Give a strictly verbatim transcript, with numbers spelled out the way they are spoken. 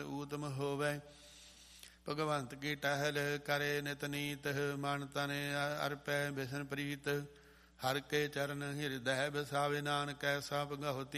ਊਤਮ ਹੋਵੇ। ਭਗਵੰਤ ਕੀ ਟਹਿਲ ਕਰੇ ਨਿਤ ਨੀਤ, ਮਨ ਤਨ ਅਰਪੈ ਬਿਸ਼ਨ ਪ੍ਰੀਤ। ਹਰ ਕੇ ਚਰਨ ਹਿਰਦੈ ਬਸਾਵੇ, ਨਾਨਕ ਐਸਾ ਭਗਉਤੀ